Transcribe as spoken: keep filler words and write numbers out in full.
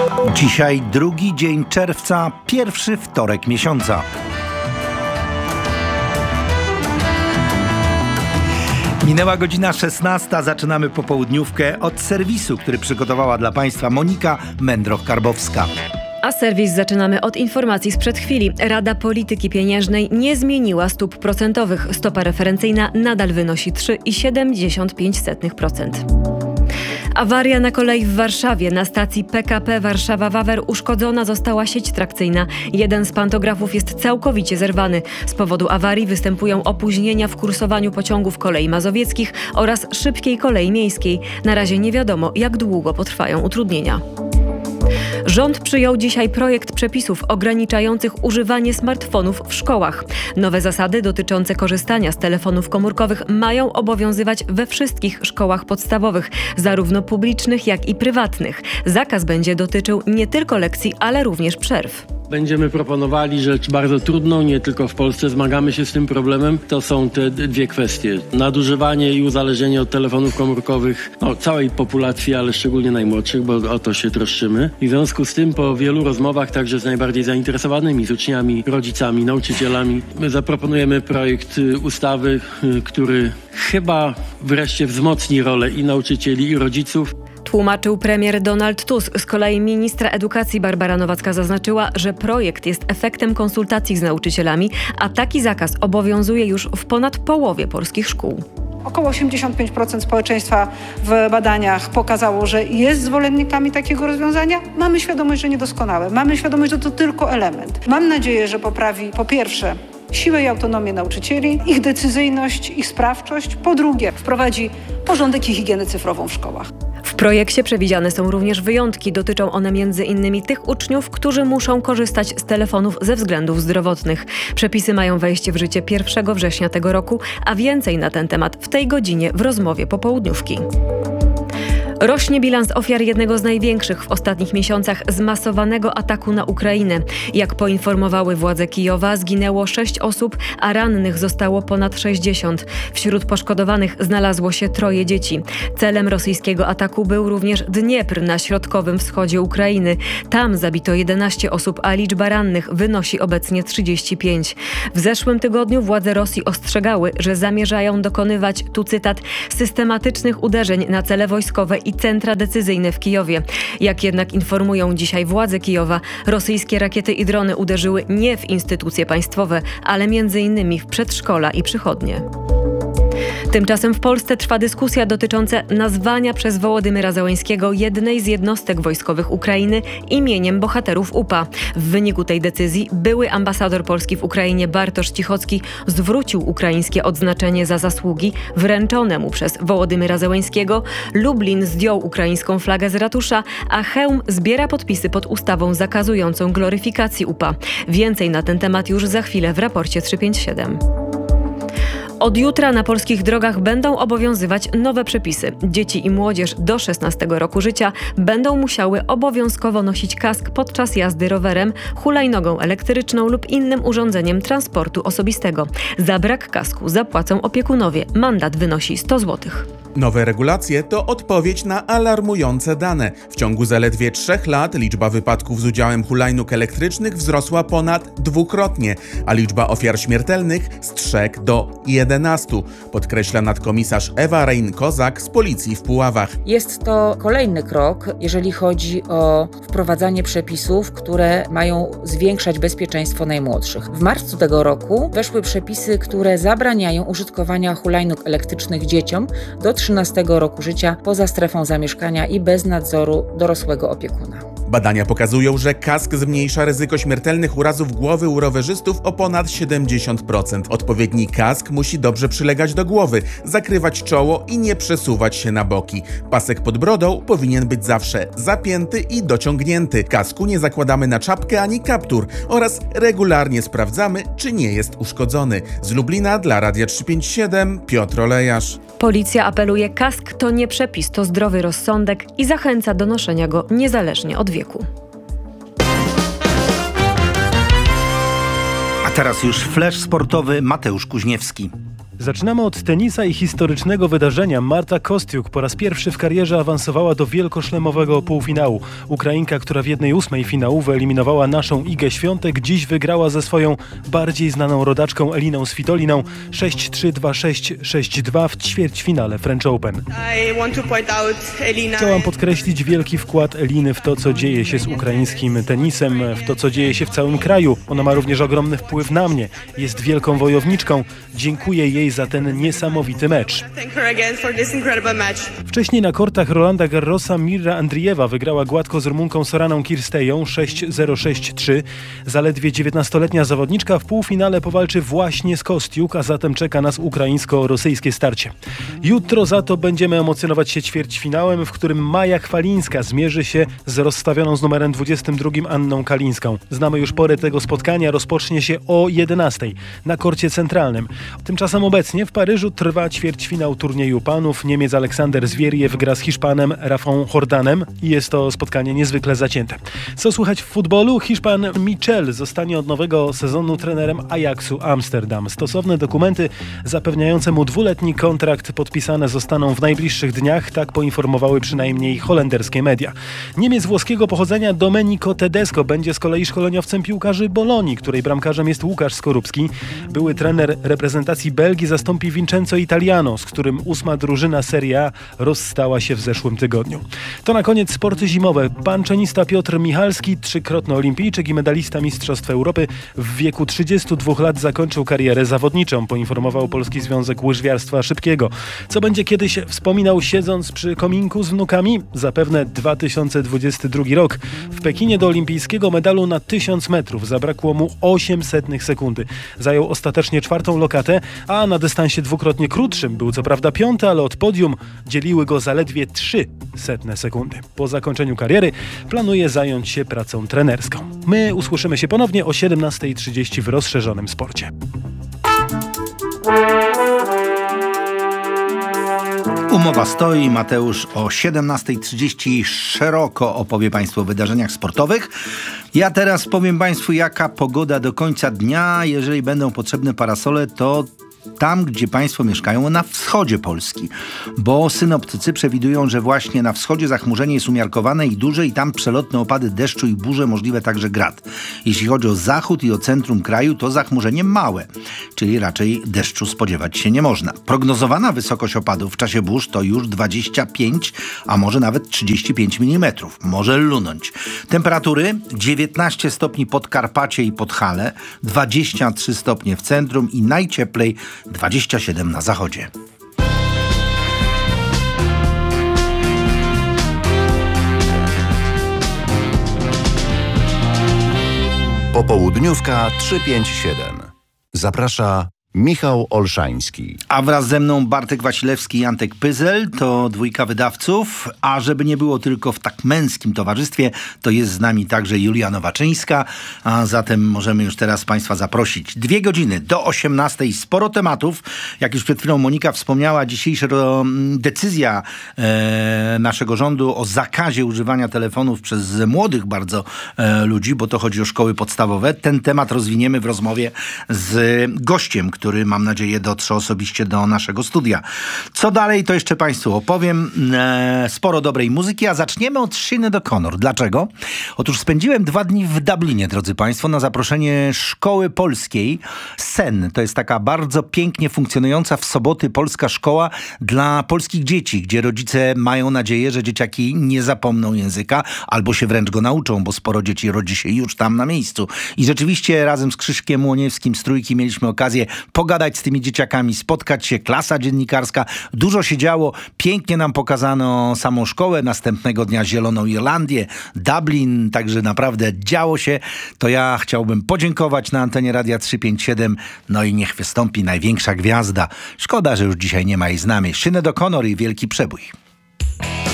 Dzisiaj drugi dzień czerwca, pierwszy wtorek miesiąca. Minęła godzina szesnasta, zaczynamy popołudniówkę od serwisu, który przygotowała dla Państwa Monika Mędroch-Karbowska. A serwis zaczynamy od informacji sprzed chwili. Rada Polityki Pieniężnej nie zmieniła stóp procentowych. Stopa referencyjna nadal wynosi trzy przecinek siedemdziesiąt pięć procent. Awaria na kolei w Warszawie. Na stacji P K P Warszawa-Wawer uszkodzona została sieć trakcyjna. Jeden z pantografów jest całkowicie zerwany. Z powodu awarii występują opóźnienia w kursowaniu pociągów kolei mazowieckich oraz szybkiej kolei miejskiej. Na razie nie wiadomo, jak długo potrwają utrudnienia. Rząd przyjął dzisiaj projekt przepisów ograniczających używanie smartfonów w szkołach. Nowe zasady dotyczące korzystania z telefonów komórkowych mają obowiązywać we wszystkich szkołach podstawowych, zarówno publicznych, jak i prywatnych. Zakaz będzie dotyczył nie tylko lekcji, ale również przerw. Będziemy proponowali rzecz bardzo trudną, nie tylko w Polsce zmagamy się z tym problemem. To są te dwie kwestie. Nadużywanie i uzależnienie od telefonów komórkowych no, całej populacji, ale szczególnie najmłodszych, bo o to się troszczymy. I w związku z tym po wielu rozmowach także z najbardziej zainteresowanymi, z uczniami, rodzicami, nauczycielami, my zaproponujemy projekt ustawy, który chyba wreszcie wzmocni rolę i nauczycieli, i rodziców. Tłumaczył premier Donald Tusk. Z kolei ministra edukacji Barbara Nowacka zaznaczyła, że projekt jest efektem konsultacji z nauczycielami, a taki zakaz obowiązuje już w ponad połowie polskich szkół. Około osiemdziesiąt pięć procent społeczeństwa w badaniach pokazało, że jest zwolennikami takiego rozwiązania. Mamy świadomość, że niedoskonałe. Mamy świadomość, że to tylko element. Mam nadzieję, że poprawi po pierwsze siłę i autonomię nauczycieli, ich decyzyjność, ich sprawczość. Po drugie, wprowadzi porządek i higienę cyfrową w szkołach. W projekcie przewidziane są również wyjątki. Dotyczą one między innymi tych uczniów, którzy muszą korzystać z telefonów ze względów zdrowotnych. Przepisy mają wejść w życie pierwszego września tego roku, a więcej na ten temat w tej godzinie w rozmowie popołudniówki. Rośnie bilans ofiar jednego z największych w ostatnich miesiącach zmasowanego ataku na Ukrainę. Jak poinformowały władze Kijowa, zginęło sześć osób, a rannych zostało ponad sześćdziesiąt. Wśród poszkodowanych znalazło się troje dzieci. Celem rosyjskiego ataku był również Dniepr na środkowym wschodzie Ukrainy. Tam zabito jedenaście osób, a liczba rannych wynosi obecnie trzydzieści pięć. W zeszłym tygodniu władze Rosji ostrzegały, że zamierzają dokonywać, tu cytat, systematycznych uderzeń na cele wojskowe i centra decyzyjne w Kijowie. Jak jednak informują dzisiaj władze Kijowa, rosyjskie rakiety i drony uderzyły nie w instytucje państwowe, ale między innymi w przedszkola i przychodnie. Tymczasem w Polsce trwa dyskusja dotycząca nazwania przez Wołodymyra Zełenskiego jednej z jednostek wojskowych Ukrainy imieniem bohaterów U P A. W wyniku tej decyzji były ambasador Polski w Ukrainie Bartosz Cichocki zwrócił ukraińskie odznaczenie za zasługi wręczone mu przez Wołodymyra Zełenskiego. Lublin zdjął ukraińską flagę z ratusza, a Chełm zbiera podpisy pod ustawą zakazującą gloryfikacji U P A. Więcej na ten temat już za chwilę w raporcie trzysta pięćdziesiąt siedem. Od jutra na polskich drogach będą obowiązywać nowe przepisy. Dzieci i młodzież do szesnastego roku życia będą musiały obowiązkowo nosić kask podczas jazdy rowerem, hulajnogą elektryczną lub innym urządzeniem transportu osobistego. Za brak kasku zapłacą opiekunowie. Mandat wynosi sto złotych. Nowe regulacje to odpowiedź na alarmujące dane. W ciągu zaledwie trzech lat liczba wypadków z udziałem hulajnóg elektrycznych wzrosła ponad dwukrotnie, a liczba ofiar śmiertelnych z trzech do jedenastu, podkreśla nadkomisarz Ewa Rein-Kozak z Policji w Puławach. Jest to kolejny krok, jeżeli chodzi o wprowadzanie przepisów, które mają zwiększać bezpieczeństwo najmłodszych. W marcu tego roku weszły przepisy, które zabraniają użytkowania hulajnóg elektrycznych dzieciom do trzynastego roku życia poza strefą zamieszkania i bez nadzoru dorosłego opiekuna. Badania pokazują, że kask zmniejsza ryzyko śmiertelnych urazów głowy u rowerzystów o ponad siedemdziesiąt procent. Odpowiedni kask musi dobrze przylegać do głowy, zakrywać czoło i nie przesuwać się na boki. Pasek pod brodą powinien być zawsze zapięty i dociągnięty. Kasku nie zakładamy na czapkę ani kaptur oraz regularnie sprawdzamy, czy nie jest uszkodzony. Z Lublina dla Radia trzysta pięćdziesiąt siedem Piotr Olejarz. Policja apeluje: kask to nie przepis, to zdrowy rozsądek i zachęca do noszenia go niezależnie od wieku. A teraz już flash sportowy, Mateusz Kuźniewski. Zaczynamy od tenisa i historycznego wydarzenia. Marta Kostiuk po raz pierwszy w karierze awansowała do wielkoszlemowego półfinału. Ukrainka, która w jednej ósmej finału wyeliminowała naszą Igę Świątek, dziś wygrała ze swoją bardziej znaną rodaczką Eliną Svitoliną sześć trzy, dwa sześć, sześć dwa w ćwierćfinale French Open. Chciałam podkreślić wielki wkład Eliny w to, co dzieje się z ukraińskim tenisem, w to, co dzieje się w całym kraju. Ona ma również ogromny wpływ na mnie. Jest wielką wojowniczką. Dziękuję jej za ten niesamowity mecz. Wcześniej na kortach Rolanda Garrosa Mirra Andrijewa wygrała gładko z Rumunką Soraną Kirsteją sześć zero sześć trzy. Zaledwie dziewiętnastoletnia zawodniczka w półfinale powalczy właśnie z Kostiuk, a zatem czeka nas ukraińsko-rosyjskie starcie. Jutro za to będziemy emocjonować się ćwierćfinałem, w którym Maja Chwalińska zmierzy się z rozstawioną z numerem dwudziestym drugim Anną Kalińską. Znamy już porę tego spotkania, rozpocznie się o jedenastej na korcie centralnym. Tymczasem obecnie w Paryżu trwa ćwierćfinał turnieju panów. Niemiec Aleksander Zwieriew gra z Hiszpanem Rafą Jordanem i jest to spotkanie niezwykle zacięte. Co słychać w futbolu? Hiszpan Michel zostanie od nowego sezonu trenerem Ajaxu Amsterdam. Stosowne dokumenty zapewniające mu dwuletni kontrakt podpisane zostaną w najbliższych dniach, tak poinformowały przynajmniej holenderskie media. Niemiec włoskiego pochodzenia Domenico Tedesco będzie z kolei szkoleniowcem piłkarzy Bolonii, której bramkarzem jest Łukasz Skorupski. Były trener reprezentacji Belgii zastąpi Vincenzo Italiano, z którym ósma drużyna Serie A rozstała się w zeszłym tygodniu. To na koniec sporty zimowe. Panczenista Piotr Michalski, trzykrotny olimpijczyk i medalista Mistrzostw Europy, w wieku trzydziestu dwóch lat zakończył karierę zawodniczą, poinformował Polski Związek Łyżwiarstwa Szybkiego. Co będzie kiedyś wspominał siedząc przy kominku z wnukami? Zapewne dwa tysiące dwudziesty drugi rok. W Pekinie do olimpijskiego medalu na tysiąc metrów zabrakło mu osiem setnych sekundy. Zajął ostatecznie czwartą lokatę, a na dystansie dwukrotnie krótszym był co prawda piąty, ale od podium dzieliły go zaledwie trzy setne sekundy. Po zakończeniu kariery planuje zająć się pracą trenerską. My usłyszymy się ponownie o siedemnasta trzydzieści w rozszerzonym sporcie. Umowa stoi. Mateusz o siedemnasta trzydzieści szeroko opowie Państwu o wydarzeniach sportowych. Ja teraz powiem Państwu, jaka pogoda do końca dnia. Jeżeli będą potrzebne parasole, to tam, gdzie Państwo mieszkają, na wschodzie Polski, bo synoptycy przewidują, że właśnie na wschodzie zachmurzenie jest umiarkowane i duże i tam przelotne opady deszczu i burze, możliwe także grad. Jeśli chodzi o zachód i o centrum kraju, to zachmurzenie małe, czyli raczej deszczu spodziewać się nie można. Prognozowana wysokość opadów w czasie burz to już dwadzieścia pięć, a może nawet trzydzieści pięć milimetrów. Może lunąć. Temperatury dziewiętnaście stopni Podkarpacie i Podhale, dwadzieścia trzy stopnie w centrum i najcieplej dwadzieścia siedem na zachodzie. Popołudniówka trzysta pięćdziesiąt siedem. Zaprasza Michał Olszański. A wraz ze mną Bartek Wasilewski i Antek Pyzel, to dwójka wydawców, a żeby nie było tylko w tak męskim towarzystwie, to jest z nami także Julia Nowaczyńska, a zatem możemy już teraz Państwa zaprosić. Dwie godziny do osiemnastej, sporo tematów. Jak już przed chwilą Monika wspomniała, dzisiejsza decyzja e, naszego rządu o zakazie używania telefonów przez młodych bardzo e, ludzi, bo to chodzi o szkoły podstawowe. Ten temat rozwiniemy w rozmowie z gościem, który który mam nadzieję dotrze osobiście do naszego studia. Co dalej, to jeszcze Państwu opowiem. E, sporo dobrej muzyki, a zaczniemy od Sinead O'Connor. Dlaczego? Otóż spędziłem dwa dni w Dublinie, drodzy Państwo, na zaproszenie Szkoły Polskiej Sen. To jest taka bardzo pięknie funkcjonująca w soboty polska szkoła dla polskich dzieci, gdzie rodzice mają nadzieję, że dzieciaki nie zapomną języka albo się wręcz go nauczą, bo sporo dzieci rodzi się już tam na miejscu. I rzeczywiście razem z Krzyszkiem Łoniewskim z Trójki mieliśmy okazję pogadać z tymi dzieciakami, spotkać się, klasa dziennikarska. Dużo się działo. Pięknie nam pokazano samą szkołę. Następnego dnia Zieloną Irlandię, Dublin. Także naprawdę działo się. To ja chciałbym podziękować na antenie Radia trzysta pięćdziesiąt siedem. No i niech wystąpi największa gwiazda. Szkoda, że już dzisiaj nie ma jej z nami. Sinead O'Connor i Wielki Przebój.